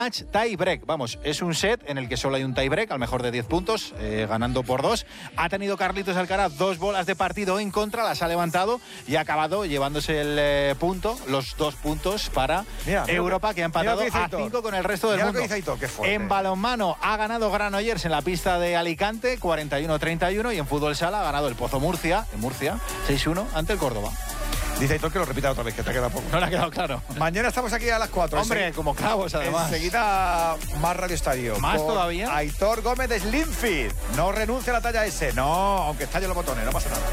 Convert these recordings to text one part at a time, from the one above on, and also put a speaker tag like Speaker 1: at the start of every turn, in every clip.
Speaker 1: tie break. Vamos, es un set en el que solo hay un tie break, al mejor de 10 puntos, ganando por 2. Ha tenido Carlitos Alcaraz 2 bolas de partido en contra, las ha levantado y ha acabado llevándose el punto, los 2 puntos para Europa, que ha empatado a 5 con el resto del mundo. En balonmano ha ganado Granollers en la pista de Alicante, 41-31, y en fútbol sala ha ganado el Pozo Murcia, en Murcia, 6-1 ante el Córdoba.
Speaker 2: Dice Aitor que lo repita otra vez, que te ha quedado poco.
Speaker 1: No le ha quedado claro.
Speaker 2: Mañana estamos aquí a las 4.
Speaker 1: Hombre, como clavos, además.
Speaker 2: Enseguida más Radio Estadio.
Speaker 1: ¿Más todavía?
Speaker 2: Aitor Gómez de Slimfit. No renuncia a la talla S. No, aunque estallen los botones, no pasa nada.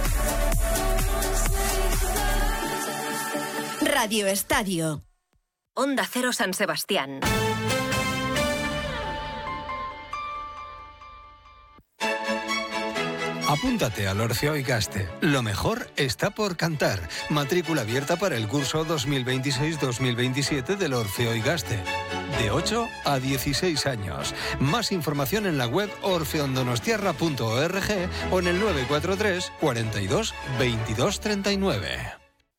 Speaker 3: Radio Estadio.
Speaker 4: Onda Cero San Sebastián.
Speaker 5: Apúntate al Orfeo y Gaste. Lo mejor está por cantar. Matrícula abierta para el curso 2026-2027 del Orfeo y Gaste. De 8 a 16 años. Más información en la web orfeondonostiarra.org o en el 943 42 22 39.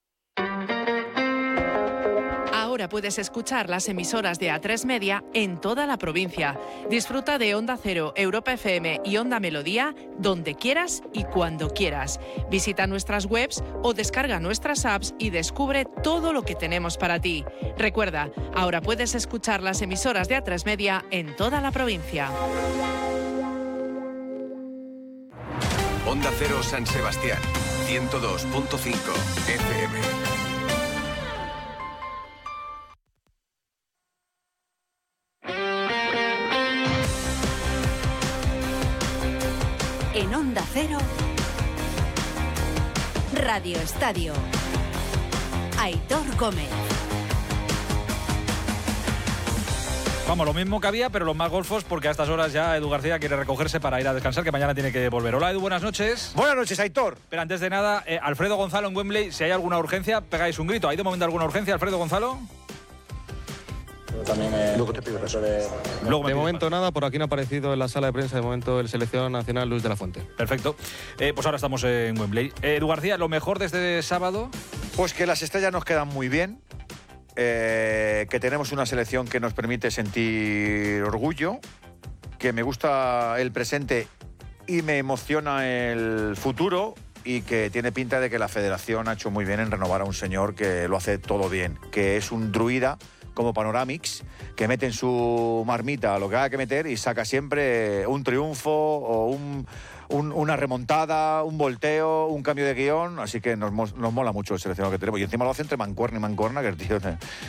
Speaker 6: Ahora puedes escuchar las emisoras de A3 Media en toda la provincia. Disfruta de Onda Cero, Europa FM y Onda Melodía donde quieras y cuando quieras. Visita nuestras webs o descarga nuestras apps y descubre todo lo que tenemos para ti. Recuerda, ahora puedes escuchar las emisoras de A3 Media en toda la provincia.
Speaker 7: Onda Cero San Sebastián, 102.5 FM.
Speaker 3: En Onda Cero, Radio Estadio. Aitor Gómez.
Speaker 8: Vamos, lo mismo que había, pero los más golfos, porque a estas horas ya Edu García quiere recogerse para ir a descansar, que mañana tiene que volver. Hola, Edu, buenas noches.
Speaker 2: Buenas noches, Aitor.
Speaker 8: Pero antes de nada, Alfredo Gonzalo en Wembley, si hay alguna urgencia, pegáis un grito. ¿Hay de momento alguna urgencia, Alfredo Gonzalo?
Speaker 9: También
Speaker 2: luego te pido
Speaker 9: de momento nada, por aquí no ha aparecido en la sala de prensa de momento el seleccionador nacional Luis de la Fuente.
Speaker 8: Perfecto. Pues ahora estamos en Wembley. Edu García, ¿lo mejor de este sábado?
Speaker 2: Pues que las estrellas nos quedan muy bien, que tenemos una selección que nos permite sentir orgullo, que me gusta el presente y me emociona el futuro, y que tiene pinta de que la federación ha hecho muy bien en renovar a un señor que lo hace todo bien, que es un druida como Panoramix, que mete en su marmita lo que haga que meter y saca siempre un triunfo o una remontada, un volteo, un cambio de guión, así que nos mola mucho el seleccionado que tenemos. Y encima lo hace entre mancuerna y mancuerna, que el tío...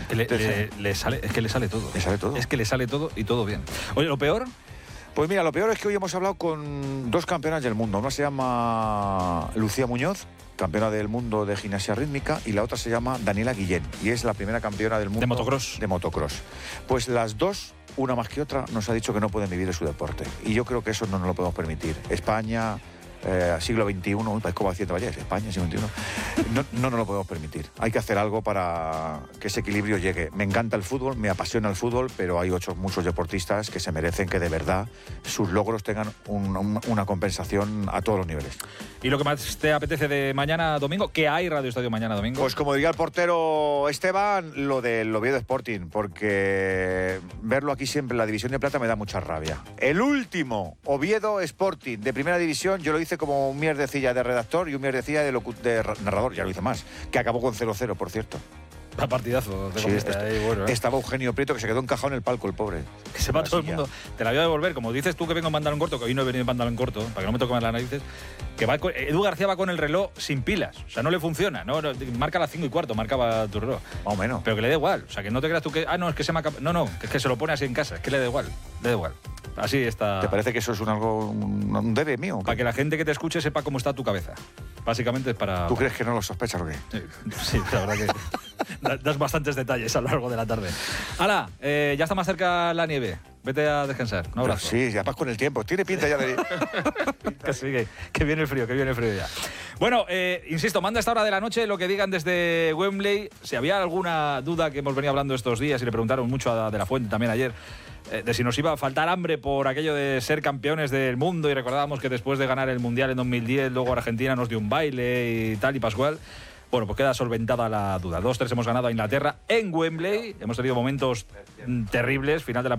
Speaker 8: Le sale, es que le sale todo.
Speaker 2: Le sale todo.
Speaker 8: Es que le sale todo y todo bien. Oye, ¿lo peor?
Speaker 2: Pues mira, lo peor es que hoy hemos hablado con 2 campeonas del mundo. Una se llama Lucía Muñoz, campeona del mundo de gimnasia rítmica, y la otra se llama Daniela Guillén, y es la primera campeona del mundo
Speaker 8: de motocross.
Speaker 2: Pues las dos, una más que otra, nos ha dicho que no pueden vivir de su deporte, y yo creo que eso no nos lo podemos permitir. España, siglo XXI, es como haciendo ayer, España, siglo XXI, no nos lo podemos permitir. Hay que hacer algo para que ese equilibrio llegue. Me encanta el fútbol, me apasiona el fútbol, pero hay muchos deportistas que se merecen que de verdad sus logros tengan una compensación a todos los niveles.
Speaker 8: ¿Y lo que más te apetece de mañana domingo? ¿Qué hay Radio Estadio mañana domingo?
Speaker 2: Pues como diría el portero Esteban, lo del Oviedo Sporting, porque verlo aquí siempre en la División de Plata me da mucha rabia. El último Oviedo Sporting de Primera División, yo lo hice como un mierdecilla de redactor y un mierdecilla de narrador, ya lo hice más, que acabó con 0-0, por cierto.
Speaker 8: A partidazo.
Speaker 2: Sí, estaba Eugenio Prieto, que se quedó encajado en el palco, el pobre.
Speaker 8: Que sepa todo el mundo. Te la voy a devolver. Como dices tú que vengo en pantalón corto, que hoy no he venido en pantalón corto, para que no me toquen las narices, que Edu García va con el reloj sin pilas. O sea, no le funciona. No, marca las 5:15, marcaba tu reloj.
Speaker 2: Más o menos.
Speaker 8: Pero que le da igual. O sea, que no te creas tú que... no, es que se me acaba... No, es que se lo pone así en casa. Es que le da igual. Le da igual. Así está...
Speaker 2: ¿Te parece que eso es un debe mío?
Speaker 8: Para que la gente que te escuche sepa cómo está tu cabeza. Básicamente es para...
Speaker 2: ¿Tú crees que no lo sospechas o qué?
Speaker 8: Sí, la verdad que das bastantes detalles a lo largo de la tarde. ¡Hala! Ya está más cerca la nieve. Vete a descansar. Un abrazo.
Speaker 2: Sí, ya vas con el tiempo. Tiene pinta ya de...
Speaker 8: que viene el frío, ya. Bueno, insisto, manda a esta hora de la noche lo que digan desde Wembley. Si había alguna duda, que hemos venido hablando estos días y le preguntaron mucho a De la Fuente también ayer, de si nos iba a faltar hambre por aquello de ser campeones del mundo, y recordábamos que después de ganar el Mundial en 2010, luego Argentina nos dio un baile y tal y pascual. Bueno, pues queda solventada la duda. 2-3 hemos ganado a Inglaterra en Wembley. Hemos tenido momentos terribles. Final de la